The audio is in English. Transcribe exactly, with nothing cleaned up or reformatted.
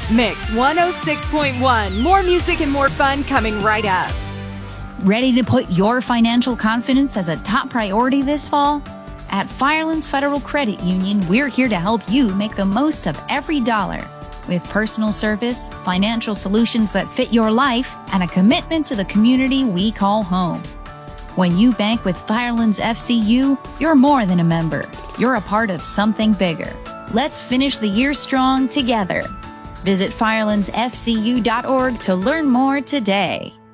Mix one oh six point one. More music and more fun coming right up. Ready to put your financial confidence as a top priority this fall? At Firelands Federal Credit Union, we're here to help you make the most of every dollar. With personal service, financial solutions that fit your life, and a commitment to the community we call home. When you bank with Firelands F C U, you're more than a member. You're a part of something bigger. Let's finish the year strong together. Visit firelands f c u dot org to learn more today.